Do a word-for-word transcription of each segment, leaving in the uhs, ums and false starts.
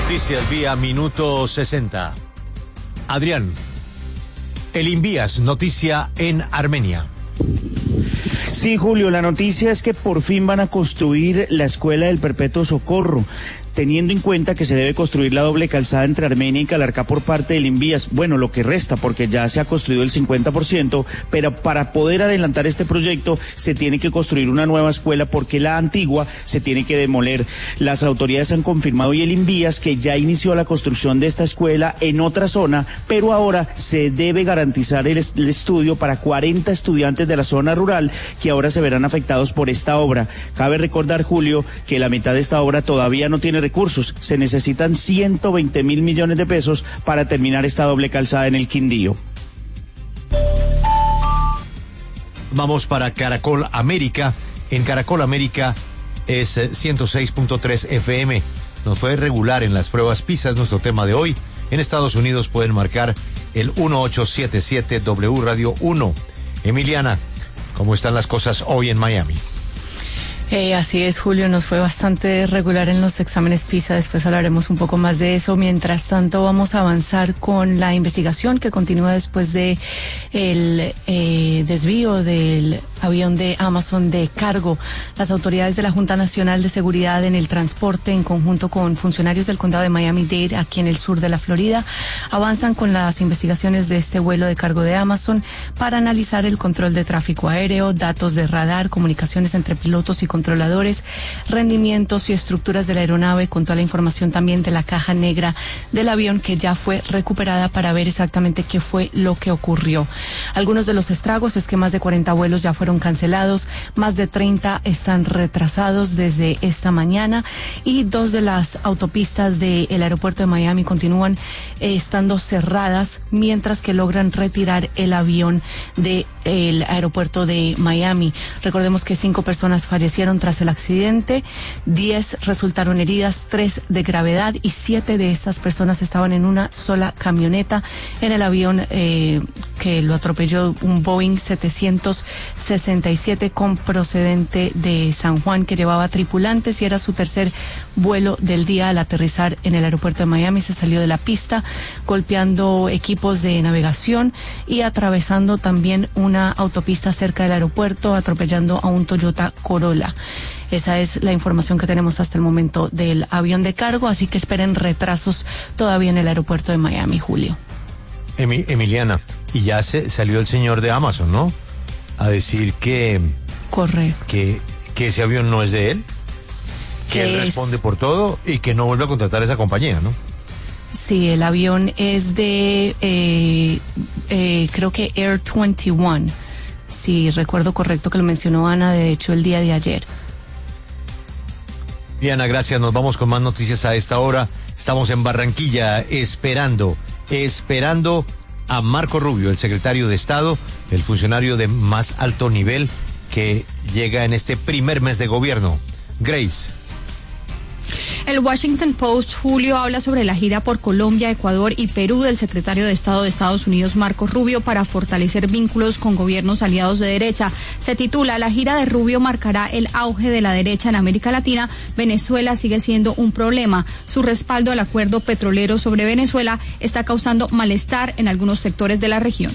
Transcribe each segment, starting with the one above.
Noticias vía Minuto sesenta. Adrián, el Invías, noticia en Armenia. Sí, Julio, la noticia es que por fin van a construir la Escuela del Perpetuo Socorro, teniendo en cuenta que se debe construir la doble calzada entre Armenia y Calarcá por parte del Invías. Bueno, lo que resta, porque ya se ha construido el cincuenta por ciento, pero para poder adelantar este proyecto se tiene que construir una nueva escuela porque la antigua se tiene que demoler. Las autoridades han confirmado hoy el Invías que ya inició la construcción de esta escuela en otra zona, pero ahora se debe garantizar el, el estudio para cuarenta estudiantes de la zona rural que ahora se verán afectados por esta obra. Cabe recordar, Julio, que la mitad de esta obra todavía no tiene recursos. Se necesitan ciento veinte mil millones de pesos para terminar esta doble calzada en el Quindío. Vamos para Caracol América. En Caracol América es ciento seis punto tres F M. Nos fue regular en las pruebas PISA, es nuestro tema de hoy. En Estados Unidos pueden marcar el uno ocho siete siete W Radio uno. Emiliana, ¿cómo están las cosas hoy en Miami? Eh, así es, Julio, nos fue bastante regular en los exámenes PISA, después hablaremos un poco más de eso. Mientras tanto, vamos a avanzar con la investigación que continúa después de el eh, desvío del avión de Amazon de cargo. Las autoridades de la Junta Nacional de Seguridad en el Transporte, en conjunto con funcionarios del condado de Miami-Dade, aquí en el sur de la Florida, avanzan con las investigaciones de este vuelo de cargo de Amazon para analizar el control de tráfico aéreo, datos de radar, comunicaciones entre pilotos y controladores, rendimientos y estructuras de la aeronave, con toda la información también de la caja negra del avión que ya fue recuperada para ver exactamente qué fue lo que ocurrió. Algunos de los estragos es que más de cuarenta vuelos ya fueron cancelados, más de treinta están retrasados desde esta mañana y dos de las autopistas del aeropuerto de Miami continúan eh, estando cerradas mientras que logran retirar el avión del aeropuerto de Miami. Recordemos que cinco personas fallecieron tras el accidente, diez resultaron heridas, tres de gravedad y siete de estas personas estaban en una sola camioneta en el avión eh, que lo atropelló un Boeing setecientos sesenta y siete con procedente de San Juan que llevaba tripulantes y era su tercer vuelo del día. Al aterrizar en el aeropuerto de Miami se salió de la pista golpeando equipos de navegación y atravesando también una autopista cerca del aeropuerto, atropellando a un Toyota Corolla. Esa es la información que tenemos hasta el momento del avión de cargo, así que esperen retrasos todavía en el aeropuerto de Miami, Julio. Emi- Emiliana, y ya se salió el señor de Amazon, ¿no? A decir que... Correcto. Que, que ese avión no es de él, que él responde por todo y que no vuelve a contratar a esa compañía, ¿no? Sí, el avión es de, eh, eh, creo que Air veintiuno, si recuerdo correcto que lo mencionó Ana, de hecho, el día de ayer. Diana, gracias. Nos vamos con más noticias a esta hora. Estamos en Barranquilla esperando, esperando a Marco Rubio, el secretario de Estado, el funcionario de más alto nivel que llega en este primer mes de gobierno. Grace. El Washington Post, Julio, habla sobre la gira por Colombia, Ecuador y Perú del secretario de Estado de Estados Unidos, Marco Rubio, para fortalecer vínculos con gobiernos aliados de derecha. Se titula: La gira de Rubio marcará el auge de la derecha en América Latina. Venezuela sigue siendo un problema. Su respaldo al acuerdo petrolero sobre Venezuela está causando malestar en algunos sectores de la región.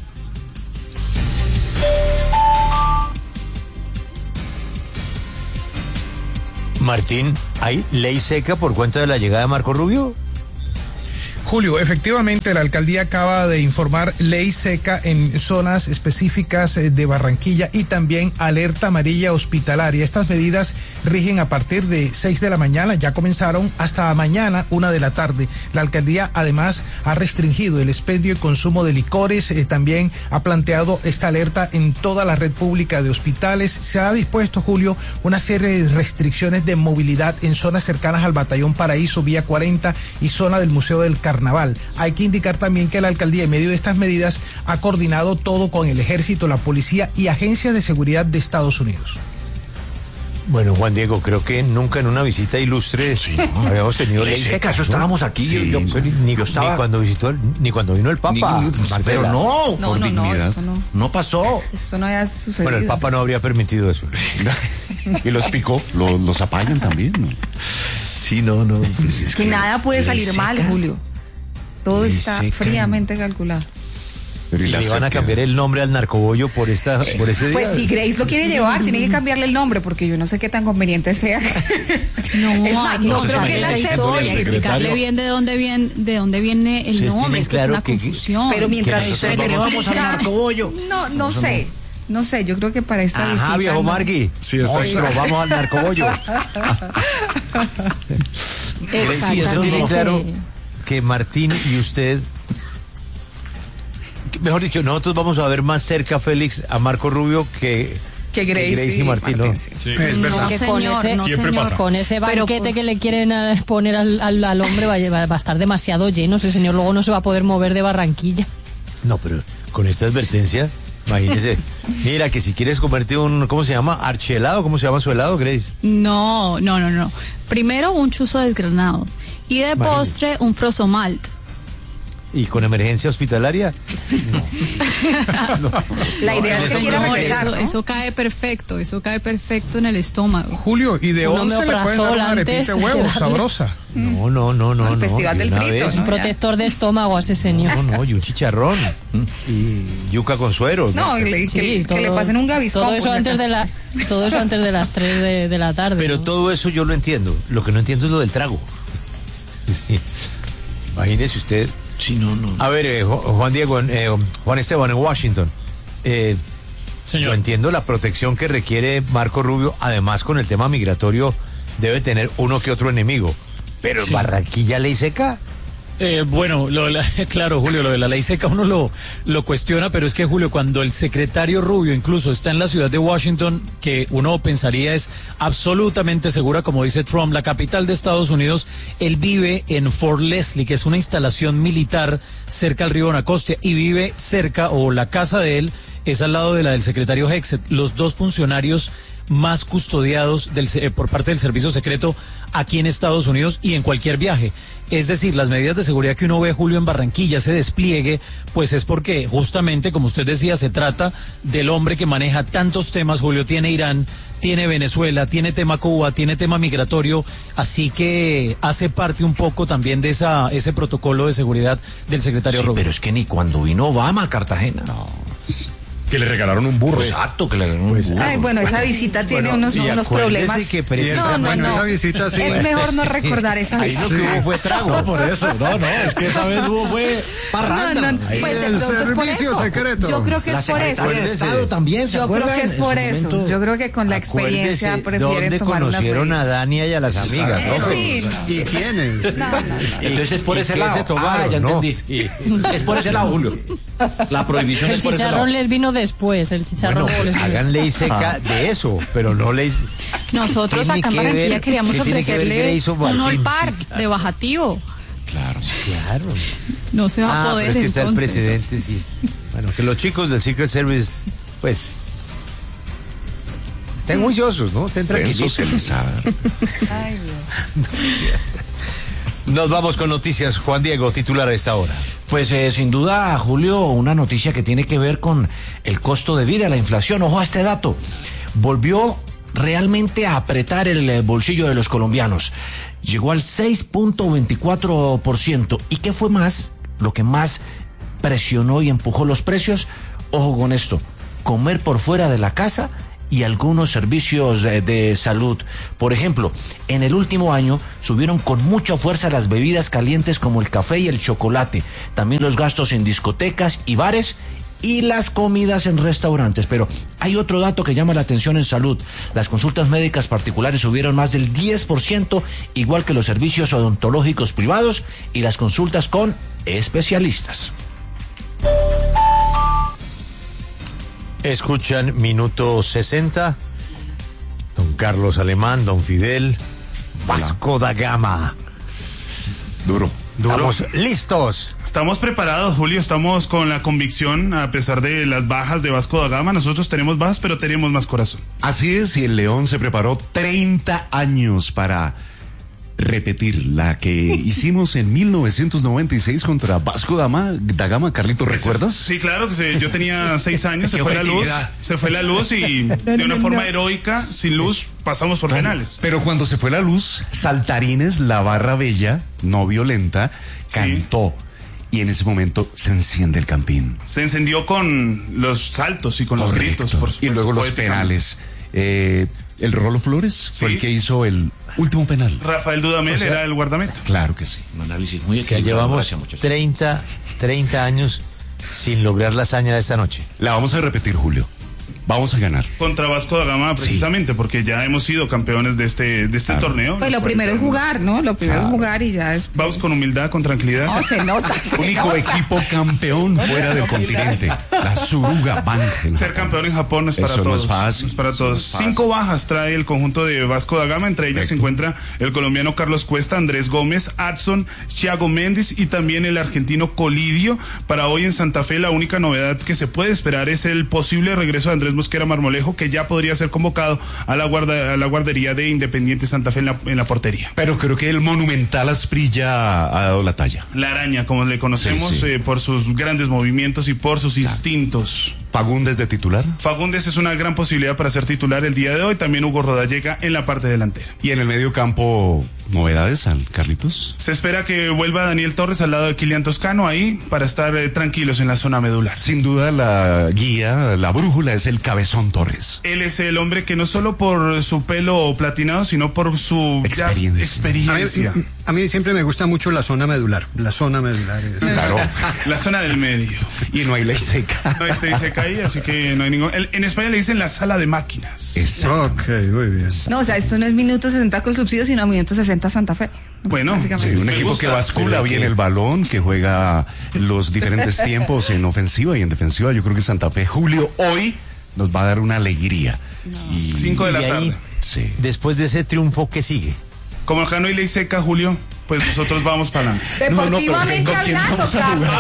Martín, ¿hay ley seca por cuenta de la llegada de Marco Rubio? Julio, efectivamente la alcaldía acaba de informar ley seca en zonas específicas de Barranquilla y también alerta amarilla hospitalaria. Estas medidas rigen a partir de seis de la mañana, ya comenzaron, hasta mañana una de la tarde. La alcaldía además ha restringido el expendio y consumo de licores, eh, también ha planteado esta alerta en toda la red pública de hospitales. Se ha dispuesto, Julio, una serie de restricciones de movilidad en zonas cercanas al Batallón Paraíso, Vía cuarenta y zona del Museo del Carnaval. Hay que indicar también que la alcaldía, en medio de estas medidas, ha coordinado todo con el ejército, la policía y agencias de seguridad de Estados Unidos. Bueno, Juan Diego, creo que nunca en una visita ilustre sí, no. habíamos tenido ley seca. ¿Acaso estábamos aquí? Sí, yo, yo, ni, yo estaba... ni cuando visitó, ni cuando vino el Papa. Ni, pero no, no, por no, dignidad. No, eso no. No pasó. Eso no había sucedido. Bueno, el Papa no habría permitido eso. Y los picó, los, los apañan también, ¿no? Sí, no, no. Pues es que nada puede salir ley mal, seca. Julio. Todo Ley está seca. fríamente calculado. Pero Y la le van a seca. cambiar el nombre al narcobollo por esta, por ese día. Pues si Grace lo quiere llevar, tiene que cambiarle el nombre, porque yo no sé qué tan conveniente sea. No, Es más, hay que no contarle creo que la la historia, acepte. explicarle bien de dónde viene, de dónde viene el Sí, sí, nombre, bien es que claro es una que- confusión. Pero mientras Que usted nosotros le vamos al explica- narcobollo. No, no sé. No sé, yo creo que para esta visita. Ajá, viejo no. Margui. Sí, exacto. Monstruo, vamos al narcobollo. Sí, eso bien claro que Martín y usted, mejor dicho, nosotros vamos a ver más cerca, Félix, a Marco Rubio que, Que Grace, que Grace y y Martín, ¿no? sí. Es verdad. No, que con señor, ese, no, Siempre señor. pasa. con ese Pero banquete por- que le quieren eh, poner al, al, al hombre va a, llevar- va a estar demasiado lleno. Ese señor luego no se va a poder mover de Barranquilla. No, pero con esta advertencia, imagínese. Mira, que si quieres comerte un, ¿cómo se llama? Archihelado, ¿cómo se llama su helado, Grace? No, no, no, no. Primero un chuzo desgranado y de Imagínate. postre un frosomalt. ¿Y con emergencia hospitalaria? La idea es que Señor, quiera regresar, eso, ¿no? eso cae perfecto, eso cae perfecto en el estómago. Julio, y de Un once le pueden dar omeprazol una arepita antes de de huevo, darle. sabrosa. No, no, no, no. Al no, Festival de del una Frito, vez. ¿no? Un protector de estómago a ese señor. No, no, y un chicharrón. Y yuca con suero. No, que, le- que, que le pasen un gaviscón. todo por eso si antes de la acaso. todo eso antes de las tres de, de la tarde. Pero ¿no? todo eso yo lo entiendo. Lo que no entiendo es lo del trago. Sí. Imagínese usted. Sí, no, no. A ver, eh, Ju- Juan Diego, en, eh, Juan Esteban en Washington. Eh, yo entiendo la protección que requiere Marco Rubio. Además, con el tema migratorio, debe tener uno que otro enemigo. Pero en Barranquilla, ley seca. Eh, bueno, lo de la- claro, Julio, lo de la ley seca uno lo, lo cuestiona, pero es que, Julio, cuando el secretario Rubio incluso está en la ciudad de Washington, que uno pensaría es absolutamente segura, como dice Trump, la capital de Estados Unidos, él vive en Fort Leslie, que es una instalación militar cerca al río Anacostia, y vive cerca, o la casa de él es al lado de la del secretario Hexet, los dos funcionarios más custodiados del, eh, por parte del servicio secreto aquí en Estados Unidos y en cualquier viaje. Es decir, las medidas de seguridad que uno ve, Julio, en Barranquilla, ese despliegue, pues es porque justamente, como usted decía, se trata del hombre que maneja tantos temas, Julio. Tiene Irán, tiene Venezuela, tiene tema Cuba, tiene tema migratorio, así que hace parte un poco también de esa ese protocolo de seguridad del secretario Sí, Rubio. pero es que ni cuando vino Obama a Cartagena. No. Que le regalaron un burro. Exacto, que le regalaron un burro. Ay, bueno, esa visita tiene unos, y unos acuérdese problemas. que No, no, precisamente- no. esa visita sí. Es mejor no recordar esa Ahí lo visita. que hubo fue trago. No, por eso. No, no, es que esa vez hubo fue parranda. No, no, Ahí. pues de el pronto es por servicio eso. secreto. Yo creo que La es por eso. secretaria de Estado también, ¿se Yo creo acuerdan? que es En por su eso. momento. Yo creo que con la experiencia Acuérdese prefieren dónde tomar unas conocieron a medidas. Dania y a las amigas, ¿no? Sí. ¿Y quiénes? No, no, no. Entonces es por ¿Y ese qué lado. se tomaron, Ah, ya no? entendí. Es por ese lado, Julio. La prohibición El es por ese lado. chicharrón les vino después, el chicharrón Bueno, les vino. hagan ley seca de eso, pero no ley. Nosotros Tiene acá en que Barranquilla ver- queríamos ¿qué tiene que ver ofrecerle Grace o un Martín? All Park de bajativo. Claro. Claro. No se va a Ah, poder pero es que está el entonces. precedente, sí. Bueno, que los chicos del Secret Service, pues, estén juiciosos, ¿no? Estén tranquilos. Ay, Dios. Nos vamos con noticias. Juan Diego, titular a esta hora. Pues eh, sin duda, Julio, una noticia que tiene que ver con el costo de vida, la inflación. Ojo a este dato. Volvió realmente a apretar el eh, bolsillo de los colombianos. Llegó al seis punto veinticuatro por ciento. ¿Y qué fue más? Lo que más presionó y empujó los precios. Ojo con esto. Comer por fuera de la casa y algunos servicios de, de salud. Por ejemplo, en el último año subieron con mucha fuerza las bebidas calientes como el café y el chocolate, también los gastos en discotecas y bares y las comidas en restaurantes. Pero hay otro dato que llama la atención en salud. Las consultas médicas particulares subieron más del diez por ciento, igual que los servicios odontológicos privados y las consultas con especialistas. Escuchan Minuto sesenta. Don Carlos Alemán, Don Fidel, Vasco da Gama. Duro. Estamos listos. Estamos preparados, Julio, estamos con la convicción, a pesar de las bajas de Vasco da Gama. Nosotros tenemos bajas, pero tenemos más corazón. Así es, y el León se preparó treinta años para repetir la que hicimos en mil novecientos noventa y seis contra Vasco da Gama, da Gama. Carlito, ¿recuerdas? Sí, claro, que se, yo tenía seis años, se Qué fue la luz, objetividad. se fue la luz y de una forma heroica, sin luz, pasamos por Claro, penales. Pero cuando se fue la luz, Saltarines, la barra bella, no violenta, cantó. Y en ese momento se enciende el campín. Se encendió con los saltos y con Correcto. los gritos, por supuesto. Y luego los poéticamente. penales. Eh, el Rolo Flores fue Sí. el que hizo el último penal. Rafael Dudamel O sea, era el guardameta. Claro que sí. Un análisis muy O sea, equilibrado. llevamos Gracias, muchachos. treinta, treinta años sin lograr la hazaña de esta noche. La vamos a repetir, Julio. Vamos a ganar. Contra Vasco da Gama, precisamente, porque ya hemos sido campeones de este, de este Claro. torneo. Pues lo primero es jugar, ¿no? Lo primero es jugar y ya es. Vamos con humildad, con tranquilidad. No, se nota. se Único nota. equipo campeón fuera del continente. La Suruga Bank. en Ser Japón. campeón en Japón no es para Eso no todos. es fácil. No es para Eso todos. no es fácil. Cinco bajas trae el conjunto de Vasco da Gama. Entre ellas se encuentra el colombiano Carlos Cuesta, Andrés Gómez, Adson, Thiago Méndez y también el argentino Colidio. Para hoy en Santa Fe, la única novedad que se puede esperar es el posible regreso de Andrés Mosquera Marmolejo, que ya podría ser convocado a la guarda, a la guardería de Independiente Santa Fe en la, en la portería. Pero creo que el monumental Asprilla ha dado la talla. La araña, como le conocemos, Sí, sí. eh, por sus grandes movimientos y por sus instintos. Fagundes de titular. Fagundes es una gran posibilidad para ser titular el día de hoy. También Hugo Rodallega en la parte delantera. Y en el medio campo, novedades al Carlitos. Se espera que vuelva Daniel Torres al lado de Kilian Toscano ahí para estar eh, tranquilos en la zona medular. Sin duda la guía, la brújula es el Cabezón Torres. Él es el hombre que no solo por su pelo platinado, sino por su ya Experiencia. experiencia. A mí, a mí siempre me gusta mucho la zona medular. La zona medular. es- Claro. La zona del medio. Y no hay ley seca. No, este dice ahí, así que no hay ningún... el- En España le dicen la sala de máquinas. Ok, muy bien. No, o sea, esto no es minuto sesenta con subsidio, sino minuto sesenta Santa Fe. Bueno, Básicamente. Sí, un Me equipo gusta. que bascula Pero bien que- el balón, que juega los diferentes tiempos en ofensiva y en defensiva. Yo creo que Santa Fe, Julio, hoy nos va a dar una alegría. Y, Cinco de Y la de ahí, tarde. sí. después de ese triunfo, ¿qué sigue? Como acá no hay ley seca, Julio, pues nosotros vamos para adelante. Deportivamente ¿con quién hablando, vamos a Carlos.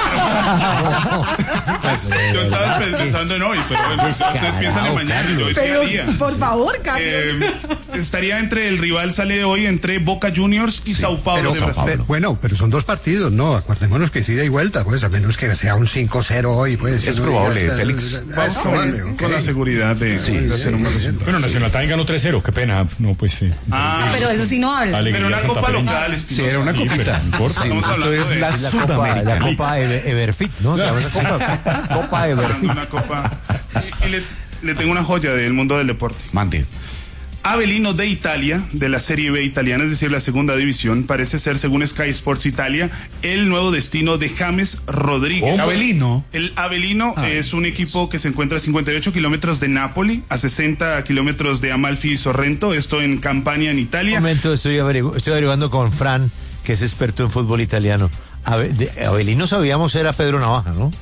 Yo estaba pensando en hoy, pero bueno, ustedes piensan en mañana y yo hoy qué Pero, haría. por favor, Carlos. Eh, estaría entre el rival sale de hoy entre Boca Juniors y Sao Paulo Pero, de Brasil. pero, bueno, pero son dos partidos, ¿no? Acordémonos que es ida y vuelta, pues, a menos que sea un cinco cero hoy, pues. Es uno probable, diga, está- Félix. ah, Vamos es con, probable, con ok. la seguridad de, de hacer un buen resultado. Bueno, Nacional también ganó tres cero, qué pena. No, pues sí. Ah, Pero eso sí no habla. Alegría pero una copa santafereña. local, Sí, Espinosa. era una Sí, copita. pero no importa. Sí, Estamos esto hablando es de- la Es la Copa, Sudamericana. la Copa Ever- Everfit, ¿no? Se llama esa Copa, Copa Everfit. Una copa. Y, y le, le tengo una joya del mundo del deporte. Mande. Avellino de Italia, de la Serie B italiana, es decir, la segunda división, parece ser, según Sky Sports Italia, el nuevo destino de James Rodríguez. ¿Cómo? Avellino. El Avellino es un equipo que se encuentra a cincuenta y ocho kilómetros de Nápoli, a sesenta kilómetros de Amalfi y Sorrento, esto en Campania, en Un Italia. momento, estoy, averigu- estoy averiguando con Fran, que es experto en fútbol italiano. Ave- de- Avelino sabíamos era Pedro Navaja, ¿no?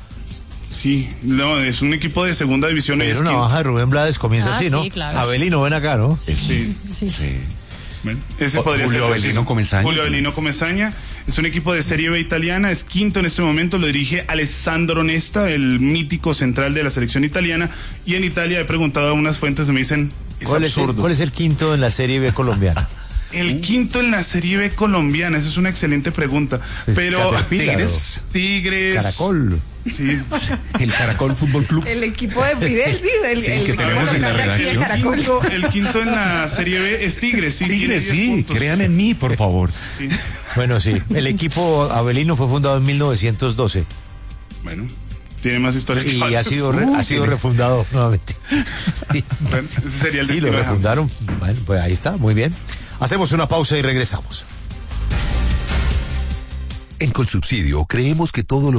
Sí, no, es un equipo de segunda división. Pedro es quien- Navaja de Rubén Blades comienza Ah, así, ¿no? sí, claro. Avelino, ven acá, ¿no? Sí. Sí. Sí. Bueno, ese O- podría Julio ser. Avelino Comesaña. Julio Avelino Comesaña. Es un equipo de Serie B italiana, es quinto en este momento, lo dirige Alessandro Nesta, el mítico central de la selección italiana. Y en Italia he preguntado a unas fuentes y me dicen, es ¿Cuál es, el, absurdo. ¿Cuál es el quinto en la Serie B colombiana? El quinto en la Serie B colombiana, esa es una excelente pregunta. Sí, Pero Caterpillar, Tigres, Tigres, Caracol. sí, El Caracol Fútbol Club. El equipo de Fidel, sí, el, Sí, el que equipo tenemos en la local de aquí de redacción. Caracol. quinto- el quinto en la Serie B es Tigres, sí, tiene Tigres, diez sí, puntos. crean en mí, por favor. Sí. Bueno, sí. El equipo Avelino fue fundado en mil novecientos doce Bueno, tiene más historia que y ha varios. sido, re- ha sido refundado nuevamente. Sí, Bueno, ese sería el sí, lo destino de James. refundaron. Bueno, pues ahí está, muy bien. Hacemos una pausa y regresamos. En Colsubsidio creemos que todo lo